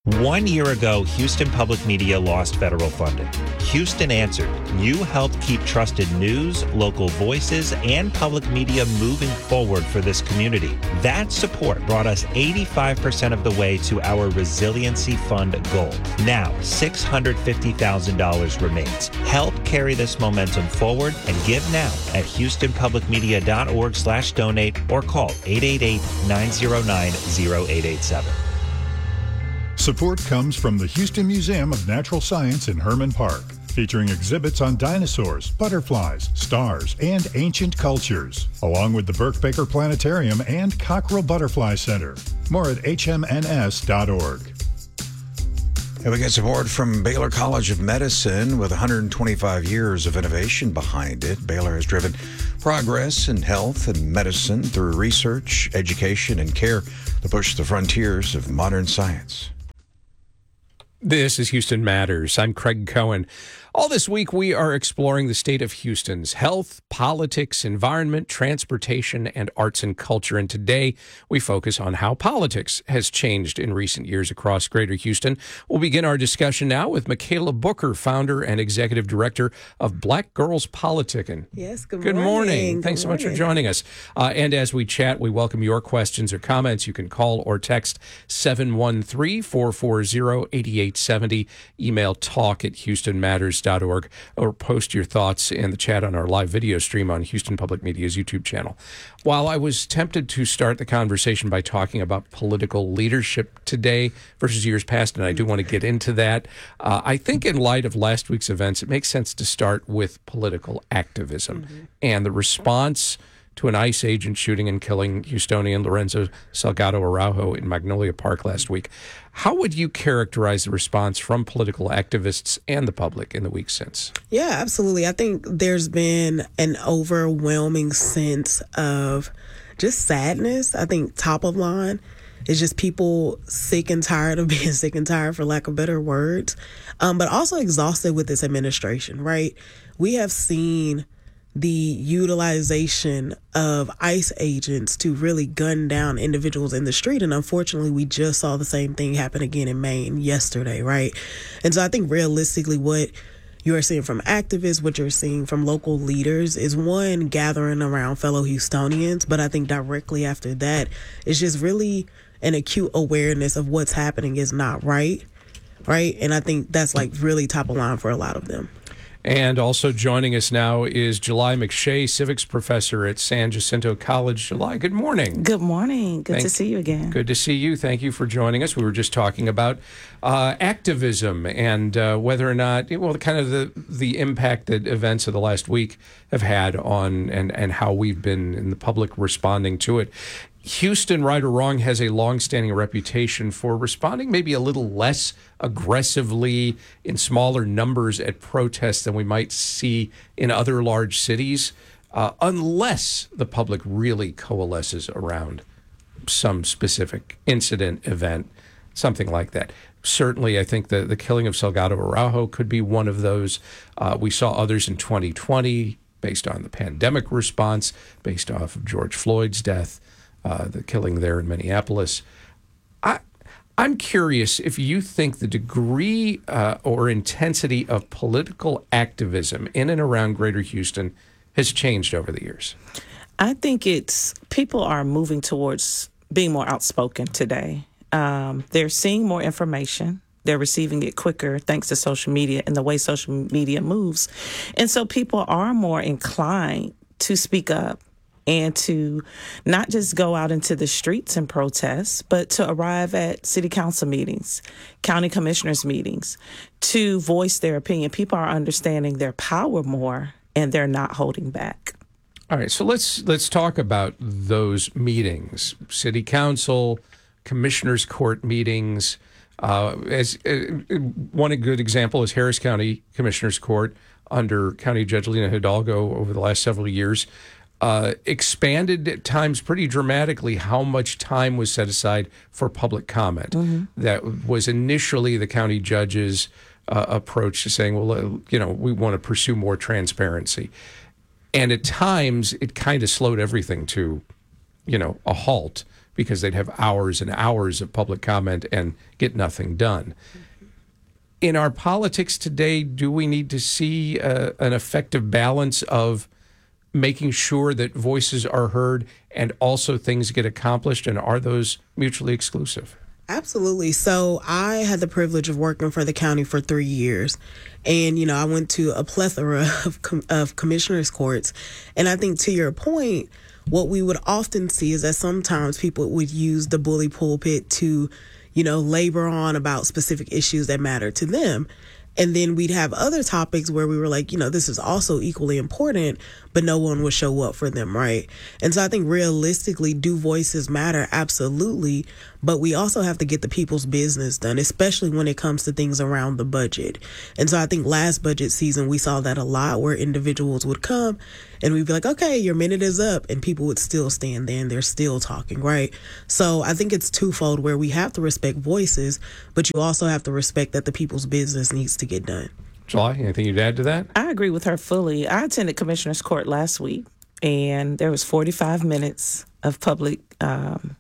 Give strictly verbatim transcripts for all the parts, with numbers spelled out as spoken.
One year ago, Houston Public Media lost federal funding. Houston answered. You helped keep trusted news, local voices, and public media moving forward for this community. That support brought us eighty-five percent of the way to our Resiliency Fund goal. Now, six hundred fifty thousand dollars remains. Help carry this momentum forward and give now at houstonpublicmedia.org slash donate or call eight eight eight, nine oh nine, oh eight eight seven. Support comes from the Houston Museum of Natural Science in Herman Park, featuring exhibits on dinosaurs, butterflies, stars, and ancient cultures, along with the Burke Baker Planetarium and Cockrell Butterfly Center. More at h m n s dot org. And we get support from Baylor College of Medicine with one hundred twenty-five years of innovation behind it. Baylor has driven progress in health and medicine through research, education, and care to push the frontiers of modern science. This is Houston Matters. I'm Craig Cohen. All this week, we are exploring the state of Houston's health, politics, environment, transportation, and arts and culture. And today, we focus on how politics has changed in recent years across Greater Houston. We'll begin our discussion now with Michaela Booker, founder and executive director of Black Girls Politicking. Yes, good, good morning. morning. Good Thanks so morning. much for joining us. Uh, and as we chat, we welcome your questions or comments. You can call or text seven one three, four four zero, eight eight seven zero, email talk at houston matters dot org, or post your thoughts in the chat on our live video stream on Houston Public Media's YouTube channel. While I was tempted to start the conversation by talking about political leadership today versus years past, and I do want to get into that, uh, I think in light of last week's events, it makes sense to start with political activism mm-hmm. and the response to an ICE agent shooting and killing Houstonian Lorenzo Salgado Araujo in Magnolia Park last week. How would you characterize the response from political activists and the public in the week since? Yeah, absolutely. I think there's been an overwhelming sense of just sadness. I think top of line is just people sick and tired of being sick and tired, for lack of better words, um, but also exhausted with this administration, right? We have seen the utilization of ICE agents to really gun down individuals in the street. And unfortunately, we just saw the same thing happen again in Maine yesterday, right? And so I think realistically what you're seeing from activists, what you're seeing from local leaders is one, gathering around fellow Houstonians. But I think directly after that, it's just really an acute awareness of what's happening is not right, right? And I think that's like really top of line for a lot of them. And also joining us now is July McShay, civics professor at San Jacinto College. July, good morning. Good morning. Good Thank, to see you again. Good to see you. Thank you for joining us. We were just talking about uh, activism and uh, whether or not, well, kind of the, the impact that events of the last week have had on and, and how we've been in the public responding to it. Houston, right or wrong, has a longstanding reputation for responding maybe a little less aggressively in smaller numbers at protests than we might see in other large cities, uh, unless the public really coalesces around some specific incident, event, something like that. Certainly, I think the, the killing of Salgado Araujo could be one of those. Uh, we saw others in twenty twenty based on the pandemic response, based off of George Floyd's death. Uh, the killing there in Minneapolis. I, I'm curious if you think the degree uh, or intensity of political activism in and around Greater Houston has changed over the years. I think it's people are moving towards being more outspoken today. Um, they're seeing more information. They're receiving it quicker thanks to social media and the way social media moves. And so people are more inclined to speak up and to not just go out into the streets and protest, but to arrive at city council meetings, county commissioners meetings, to voice their opinion. People are understanding their power more, and they're not holding back. All right, so let's let's talk about those meetings, city council, commissioners court meetings. Uh, as uh, one good example is Harris County Commissioners Court under County Judge Lena Hidalgo over the last several years. Uh, expanded at times pretty dramatically how much time was set aside for public comment. Mm-hmm. That was initially the county judge's uh, approach to saying, well, uh, you know, we want to pursue more transparency. And at times, it kind of slowed everything to, you know, a halt because they'd have hours and hours of public comment and get nothing done. In our politics today, do we need to see uh, an effective balance of making sure that voices are heard and also things get accomplished, and are those mutually exclusive? Absolutely. So I had the privilege of working for the county for three years. And, you know, I went to a plethora of, com- of commissioners' courts. And I think to your point, what we would often see is that sometimes people would use the bully pulpit to, you know, labor on about specific issues that matter to them. And then we'd have other topics where we were like, you know, this is also equally important, but no one would show up for them, right? And so I think realistically, do voices matter? Absolutely. But we also have to get the people's business done, especially when it comes to things around the budget. And so I think last budget season, we saw that a lot, where individuals would come and we'd be like, okay, your minute is up. And people would still stand there and they're still talking, right? So I think it's twofold, where we have to respect voices, but you also have to respect that the people's business needs to get done. July, anything you'd add to that? I agree with her fully. I attended Commissioner's Court last week, and there was forty-five minutes of public um,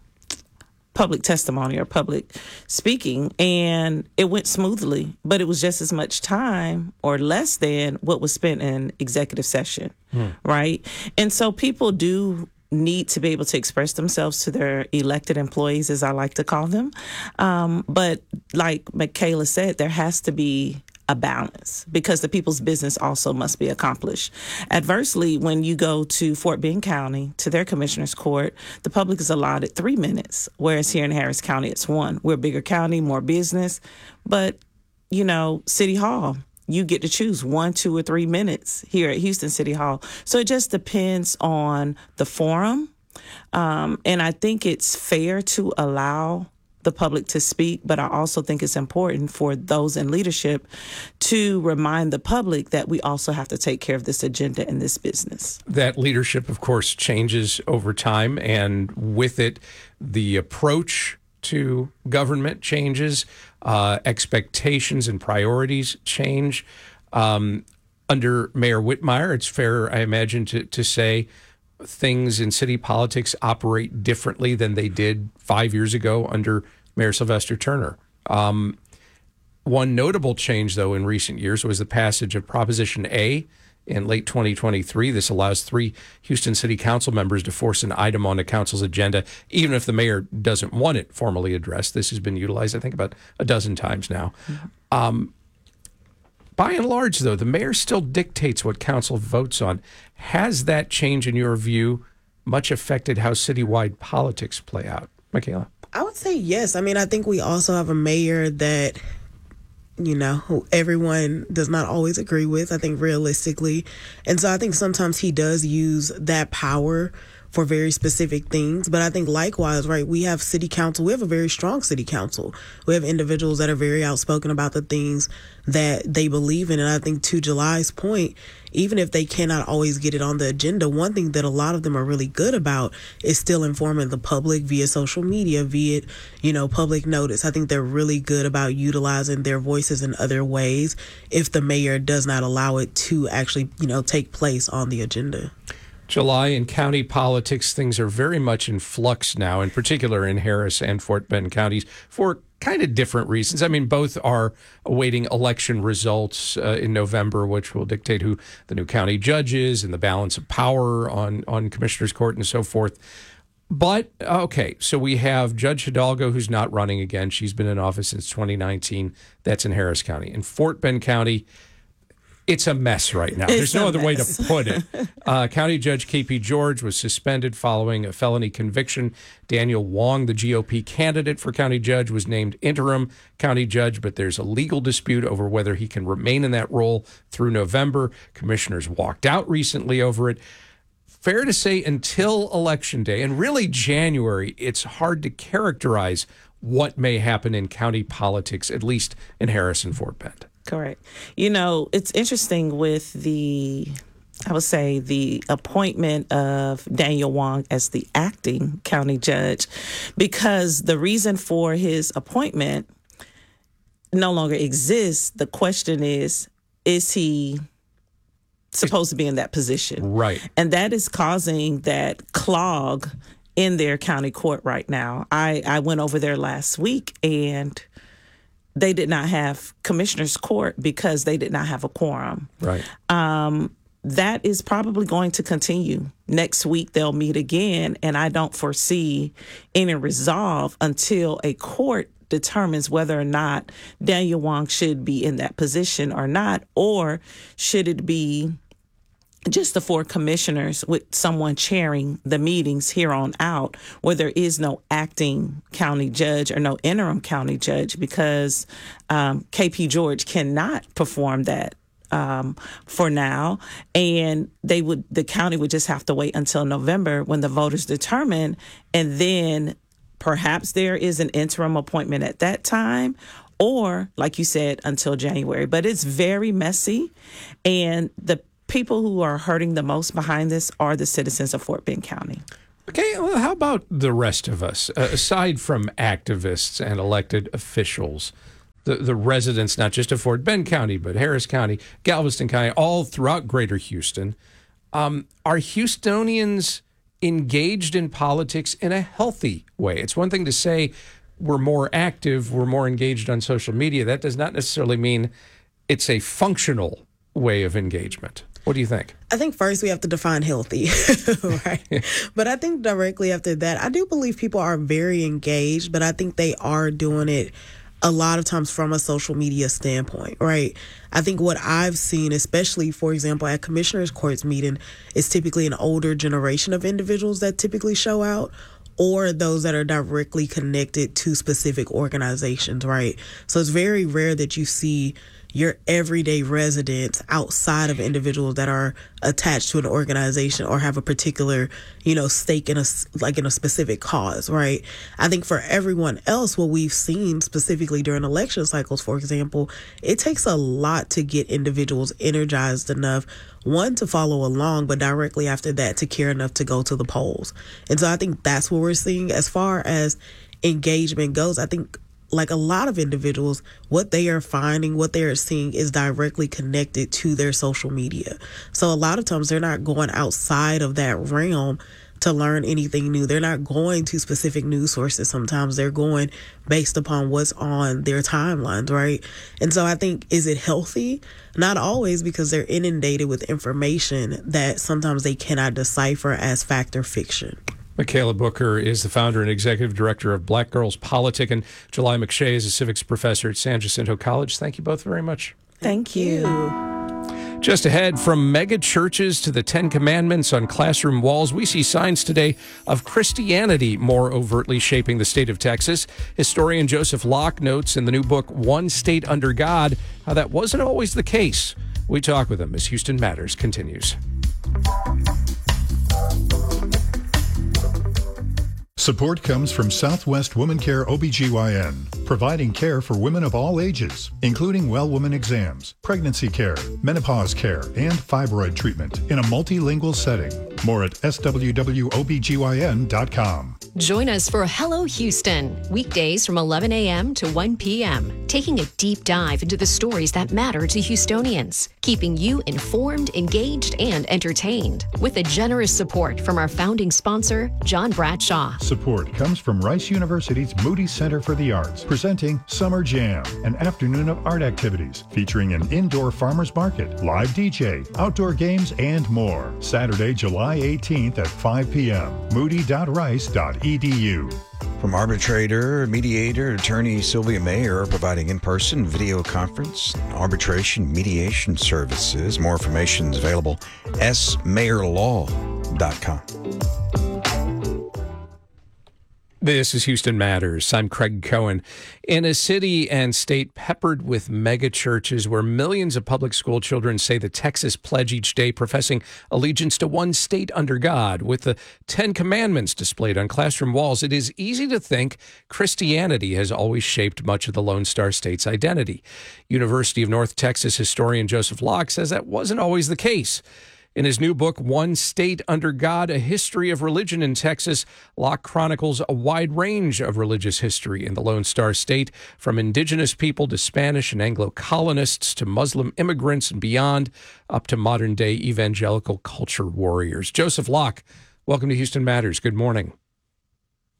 public testimony or public speaking, and it went smoothly, but it was just as much time or less than what was spent in executive session, hmm. right? And so people do need to be able to express themselves to their elected employees, as I like to call them. Um, but like Michaela said, there has to be a balance, because the people's business also must be accomplished. Adversely, when you go to Fort Bend County, to their commissioner's court, the public is allotted three minutes, whereas here in Harris County, it's one. We're a bigger county, more business. But, you know, City Hall, you get to choose one, two, or three minutes here at Houston City Hall. So it just depends on the forum. Um, and I think it's fair to allow the public to speak, but I also think it's important for those in leadership to remind the public that we also have to take care of this agenda and this business. That leadership, of course, changes over time, and with it, the approach to government changes, uh, expectations and priorities change. Um, under Mayor Whitmire, it's fair, I imagine, to, to say things in city politics operate differently than they did five years ago under Mayor Sylvester Turner. Um, one notable change, though, in recent years was the passage of Proposition A in late twenty twenty-three. This allows three Houston City Council members to force an item on the council's agenda, even if the mayor doesn't want it formally addressed. This has been utilized, I think, about a dozen times now. Mm-hmm. Um, by and large, though, the mayor still dictates what council votes on. Has that change, in your view, much affected how citywide politics play out? Michaela? I would say yes. I mean, I think we also have a mayor that, you know, who everyone does not always agree with, I think, realistically. And so I think sometimes he does use that power for very specific things. But I think likewise, right, we have city council. We have a very strong city council. We have individuals that are very outspoken about the things that they believe in. And I think, to July's point, even if they cannot always get it on the agenda, one thing that a lot of them are really good about is still informing the public via social media, via, you know, public notice. I think they're really good about utilizing their voices in other ways if the mayor does not allow it to actually, you know, take place on the agenda. July, in county politics, things are very much in flux now, in particular in Harris and Fort Bend counties, for kind of different reasons. I mean, both are awaiting election results uh, in November, which will dictate who the new county judge is and the balance of power on, on Commissioner's Court and so forth. But, okay, so we have Judge Hidalgo, who's not running again. She's been in office since twenty nineteen. That's in Harris County. In Fort Bend County, it's a mess right now. There's no other mess. way to put it. Uh, County Judge K P George was suspended following a felony conviction. Daniel Wong, the G O P candidate for county judge, was named interim county judge, but there's a legal dispute over whether he can remain in that role through November. Commissioners walked out recently over it. Fair to say, until Election Day, and really January, it's hard to characterize what may happen in county politics, at least in Harris and Fort Bend. Correct. You know, it's interesting with the, I would say, the appointment of Daniel Wong as the acting county judge, because the reason for his appointment no longer exists. The question is, is he supposed to be in that position? Right. And that is causing that clog in their county court right now. I, I went over there last week, and they did not have commissioner's court because they did not have a quorum. Right. Um, that is probably going to continue. Next week, they'll meet again, and I don't foresee any resolve until a court determines whether or not Daniel Wong should be in that position or not, or should it be just the four commissioners with someone chairing the meetings here on out, where there is no acting county judge or no interim county judge, because um, K P George cannot perform that um, for now. And they would, the county would just have to wait until November when the voters determine, and then perhaps there is an interim appointment at that time, or, like you said, until January. But it's very messy, and the people who are hurting the most behind this are the citizens of Fort Bend County. Okay, well, how about the rest of us? Uh, aside from activists and elected officials, the, the residents, not just of Fort Bend County, but Harris County, Galveston County, all throughout Greater Houston, um, are Houstonians engaged in politics in a healthy way? It's one thing to say we're more active, we're more engaged on social media. That does not necessarily mean it's a functional way of engagement. What do you think? I think first we have to define healthy, right? But I think directly after that, I do believe people are very engaged, but I think they are doing it a lot of times from a social media standpoint, right? I think what I've seen, especially, for example, at Commissioners Court's meeting, is typically an older generation of individuals that typically show out, or those that are directly connected to specific organizations, right? So it's very rare that you see your everyday residents outside of individuals that are attached to an organization or have a particular, you know, stake in a, like in a specific cause, right? I think for everyone else, what we've seen specifically during election cycles, for example, it takes a lot to get individuals energized enough, one, to follow along, but directly after that, to care enough to go to the polls. And so I think that's what we're seeing as far as engagement goes. I think like a lot of individuals, what they are finding, what they are seeing is directly connected to their social media. So a lot of times they're not going outside of that realm to learn anything new. They're not going to specific news sources. Sometimes they're going based upon what's on their timelines, right? And so I think, is it healthy? Not always, because they're inundated with information that sometimes they cannot decipher as fact or fiction. Michaela Booker is the founder and executive director of Black Girls Politic, and July McShay is a civics professor at San Jacinto College. Thank you both very much. Thank you. Just ahead, from mega churches to the Ten Commandments on classroom walls, we see signs today of Christianity more overtly shaping the state of Texas. Historian Joseph Locke notes in the new book, One State Under God, how that wasn't always the case. We talk with him as Houston Matters continues. Support comes from Southwest Woman Care O B G Y N, providing care for women of all ages, including well woman exams, pregnancy care, menopause care, and fibroid treatment in a multilingual setting. More at S W W O B G Y N dot com. Join us for Hello Houston, weekdays from eleven a.m. to one p.m., taking a deep dive into the stories that matter to Houstonians, keeping you informed, engaged, and entertained, with a generous support from our founding sponsor, John Bradshaw. Support comes from Rice University's Moody Center for the Arts, presenting Summer Jam, an afternoon of art activities featuring an indoor farmers market, live D J, outdoor games, and more. Saturday, July eighteenth at five p.m. moody dot rice dot e d u. From arbitrator, mediator, attorney Sylvia Mayer, providing in-person video conference, arbitration, mediation services. More information is available at s mayer law dot com. This is Houston Matters. I'm Craig Cohen. In a city and state peppered with mega churches where millions of public school children say the Texas pledge each day, professing allegiance to one state under God, with the Ten Commandments displayed on classroom walls, it is easy to think Christianity has always shaped much of the Lone Star State's identity. University of North Texas historian Joseph Locke says that wasn't always the case. In his new book, One State Under God, A History of Religion in Texas, Locke chronicles a wide range of religious history in the Lone Star State, from indigenous people to Spanish and Anglo colonists to Muslim immigrants and beyond, up to modern-day evangelical culture warriors. Joseph Locke, welcome to Houston Matters. Good morning.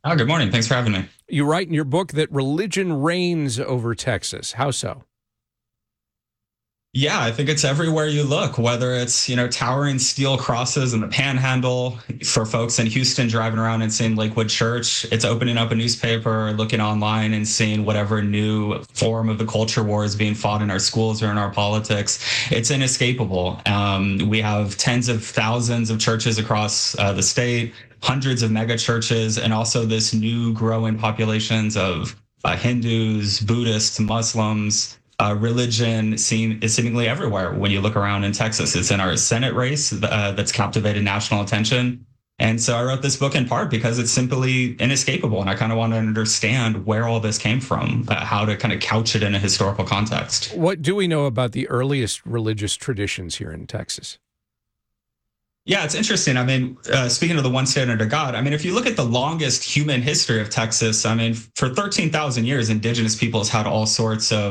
Oh, good morning. Thanks for having me. You write in your book that religion reigns over Texas. How so? Yeah, I think it's everywhere you look, whether it's, you know, towering steel crosses in the panhandle for folks in Houston driving around and seeing Lakewood Church. It's opening up a newspaper, looking online and seeing whatever new form of the culture war is being fought in our schools or in our politics. It's inescapable. Um, we have tens of thousands of churches across uh, the state, hundreds of mega churches, and also this new growing populations of uh, Hindus, Buddhists, Muslims. Uh, religion seem, is seemingly everywhere when you look around in Texas. It's in our Senate race uh, that's captivated national attention. And so I wrote this book in part because it's simply inescapable. And I kind of want to understand where all this came from, uh, how to kind of couch it in a historical context. What do we know about the earliest religious traditions here in Texas? Yeah, it's interesting. I mean, uh, speaking of the one standard of God, I mean, if you look at the longest human history of Texas, I mean, for thirteen thousand years, indigenous peoples had all sorts of